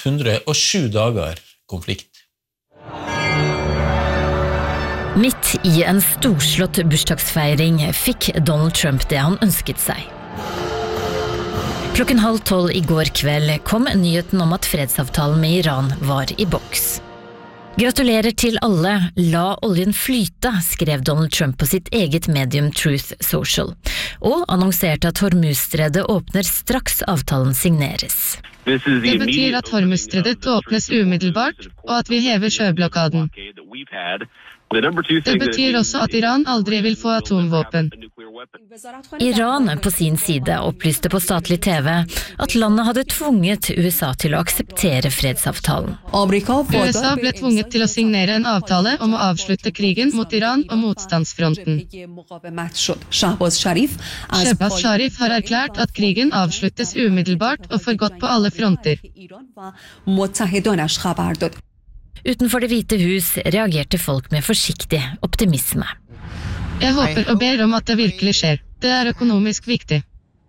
107 dager konflikt. Midt i en storslått bursdagsfeiring fikk Donald Trump det han ønsket seg. 11:30 i går kveld kom nyheten om at fredsavtalen med Iran var i boks. Gratulerer til alle, la oljen flyte, skrev Donald Trump på sitt eget medium Truth Social, og annonserte at Hormuzstredet åpner straks avtalen signeres. Det betyr at Hormuzstredet åpnes umiddelbart, og at vi hever sjøblokaden. Det betyr også at Iran aldri vil få atomvåpen. Iran på sin side opplyste på statlig TV at landet hadde tvunget USA til å akseptere fredsavtalen. USA ble tvunget til å signere en avtale om å avslutte krigen mot Iran og motstandsfronten. Shehbaz Sharif har erklært at krigen avsluttes umiddelbart og for godt på alle fronter. Utenfor Det hvite hus reagerte folk med forsiktig optimisme. Jeg håper og ber om at det virkelig skjer. Det er økonomisk viktig.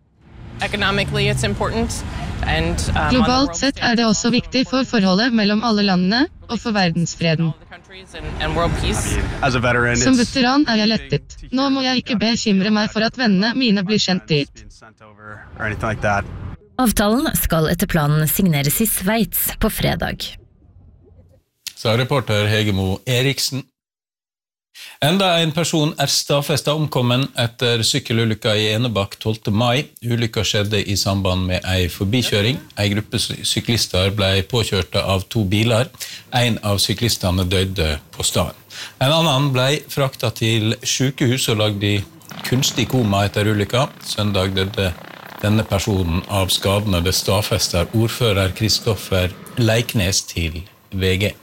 Globalt sett er det også viktig for forholdet mellom alle landene og for verdensfreden. Som veteran er jeg lettet. Nå må jeg ikke bekymre meg for at vennene mine blir sendt dit. Avtalen skal etter planen signeres i Sveits på fredag. Sa reporter Hegemo Eriksen. Enda en person er stadfestet omkommen etter sykkelulykka i Enebakk 12. mai. Ulykka skjedde i samband med ei forbikjøring. Ei gruppe syklister ble påkjørte av 2 biler. En av syklistene døde på staden. En annen ble fraktet til sykehus og lagd i kunstig koma etter ulykka. Søndag døde denne personen av skadene. Det stadfester ordfører Kristoffer Leiknes til VG.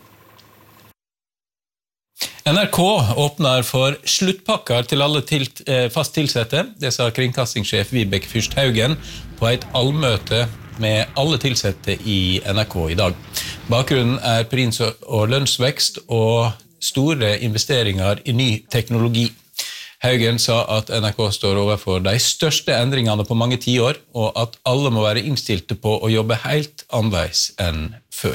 NRK åpner for sluttpakker til alle fast tilsette. Det sa kringkastingssjef Vibeke Fürst Haugen på et allmøte med alle tilsette i NRK i dag. Bakgrunnen er pris- og lønnsvekst og store investeringer i ny teknologi. Haugen sa at NRK står overfor de største endringene på mange tiår, og at alle må være innstilte på å jobbe helt annerledes enn før.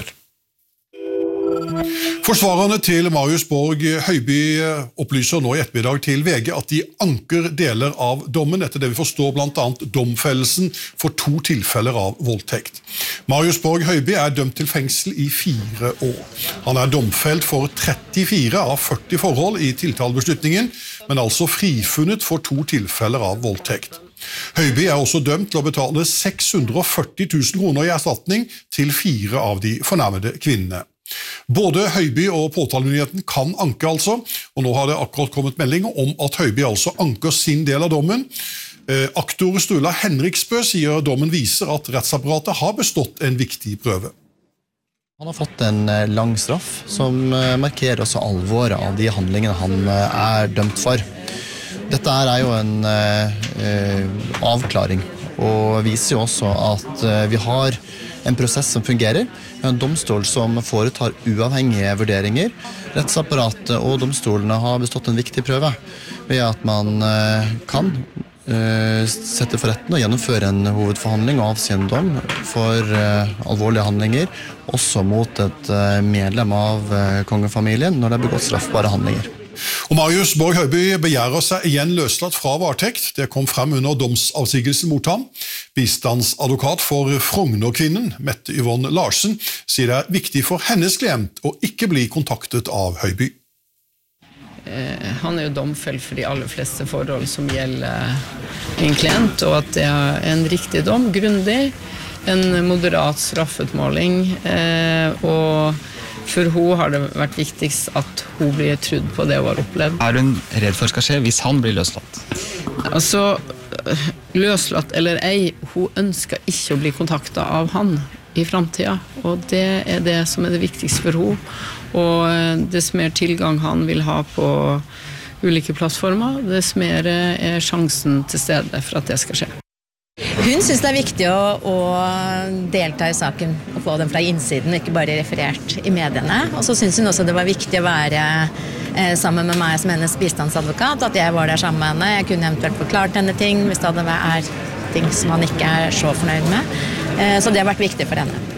Forsvarerne til Marius Borg Høiby opplyser nå i ettermiddag til VG at de anker deler av dommen etter det vi forstår blant annet domfellelsen for 2 tilfeller av voldtekt. Marius Borg Høiby er dømt til fengsel i 4 år. Han er domfelt for 34 av 40 forhold i tiltalebeslutningen, men altså frifunnet for 2 tilfeller av voldtekt. Høiby er også dømt til å betale 640 000 kroner i erstatning til 4 av de fornærmede kvinnene. Både Høiby og påtalemyndigheten kan anke altså, og nå har det akkurat kommet melding om at Høiby altså anker sin del av dommen. Aktor Sturla Henriksbø sier dommen viser at rettsapparatet har bestått en viktig prøve. Han har fått en lang straff som markerer også alvoret av de handlingene han er dømt for. Dette er jo en avklaring, og viser jo også at vi har en prosess som fungerer. Vi har en domstol som foretar uavhengige vurderinger. Rettsapparatet og domstolene har bestått en viktig prøve ved at man kan sette for retten og gjennomføre en hovedforhandling og avsi en dom for alvorlige handlinger, også mot et medlem av kongefamilien når det er begått straffbare handlinger. Og Marius Borg Høiby begjærer seg igjen løslatt fra varetekt. Det kom frem under domsavsigelsen mot ham. Bistandsadvokat for Frognerkvinnen, Mette Yvonne Larsen, sier det er viktig for hennes klient å ikke bli kontaktet av Høiby. Han er jo domfelt for de aller fleste forhold som gjelder min klient, og at det er en riktig dom, grundig, en moderat straffutmåling, og for hun har det vært viktigst at hun blir trudd på det hun har opplevd. Er hun redd for skal skje hvis han blir løslatt? Altså, løslatt eller ei, hun ønsker ikke å bli kontaktet av han i fremtiden, og det er det som er det viktigste for hun. Og dess mer tilgang han vil ha på ulike plattformer, dess mer er sjansen til stede for at det skal skje. Hun synes det er viktig å delta i saken og få den fra innsiden, ikke bare referert i mediene. Og så synes hun også det var viktig å være sammen med meg som hennes bistandsadvokat, at jeg var der sammen med henne. Jeg kunne eventuelt forklart henne ting hvis det er ting som han ikke er så fornøyd med. Så det har vært viktig for henne.